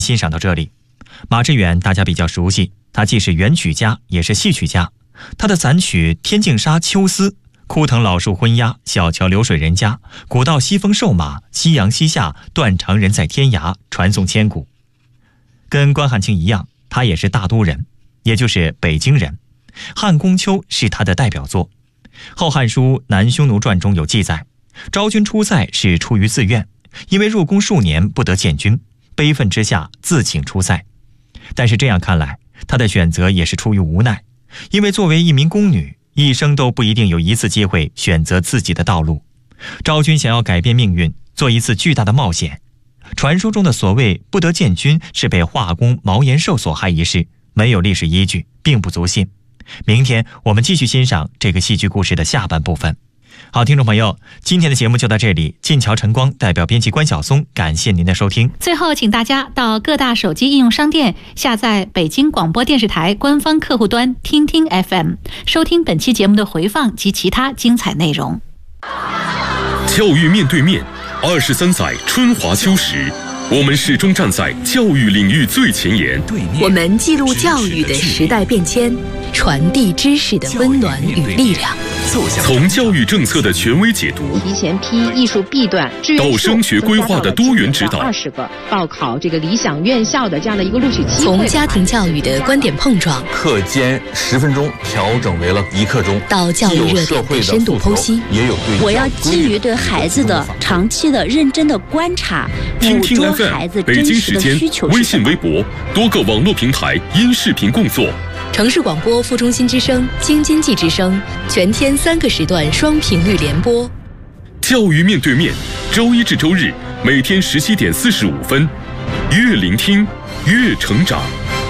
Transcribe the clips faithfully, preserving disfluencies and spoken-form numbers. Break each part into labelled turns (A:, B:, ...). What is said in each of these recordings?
A: 欣赏到这里。马致远大家比较熟悉，他既是元曲家也是戏曲家。他的散曲《天净沙·秋思》、枯藤老树昏鸦、小桥流水人家、古道西风瘦马、夕阳西下、断肠人在天涯传颂千古。跟关汉卿一样，他也是大都人，也就是北京人。汉宫秋是他的代表作。后汉书《南匈奴传》中有记载，昭君出塞是出于自愿，因为入宫数年不得见君，悲愤之下自请出塞。但是这样看来，他的选择也是出于无奈，因为作为一名宫女，一生都不一定有一次机会选择自己的道路。昭君想要改变命运，做一次巨大的冒险。传说中的所谓不得见君是被华宫毛延寿所害一事，没有历史依据，并不足信。明天我们继续欣赏这个戏剧故事的下半部分。好，听众朋友，今天的节目就到这里。晋桥晨光代表编辑关晓松，感谢您的收听。
B: 最后，请大家到各大手机应用商店下载北京广播电视台官方客户端听听 F M， 收听本期节目的回放及其他精彩内容。
C: 教育面对面，二十三载春华秋实，我们始终站在教育领域最前沿。
D: 我们记录教育的时代变迁，传递知识的温暖与力量。
C: 从教育政策的权威解读，
E: 提前批艺术 B 段
C: 到升学规划的多元指导，
E: 二十个报考这个理想院校的这样的一个录取机会。
D: 从家庭教育的观点碰撞，
F: 课间十分钟调整为了一刻钟，
D: 到教育热点的深度剖析，
F: 也有对
G: 我要基于对孩子的长期的认真的观察，捕捉孩子真实的需求。
C: 微信、微博多个网络平台因视频共作。
D: 城市广播副中心之声、京津冀之声，全天三个时段双频率联播。
C: 教育面对面，周一至周日每天十七点四十五分，越聆听越成长。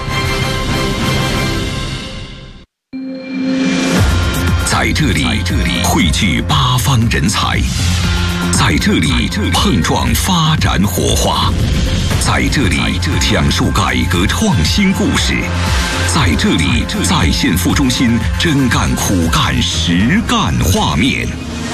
H: 在这里，汇聚八方人才，在这里碰撞发展火花，在这里讲述改革创新故事，在这里再现副中心真干苦干实干画面。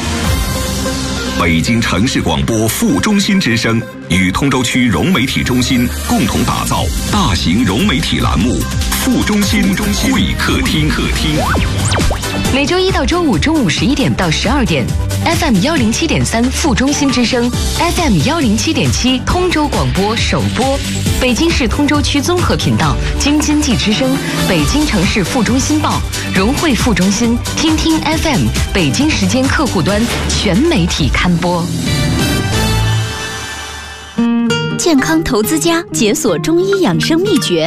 H: 北京城市广播副中心之声与通州区融媒体中心共同打造大型融媒体栏目副中心会客厅。
I: 每周一到周五中午十一点到十二点 ，F M 幺零七点三副中心之声 ，F M 幺零七点七通州广播首播，北京市通州区综合频道京津冀之声，北京城市副中心报，融汇副中心，听听 F M 北京时间客户端全媒体刊播。
G: 健康投资家解锁中医养生秘诀。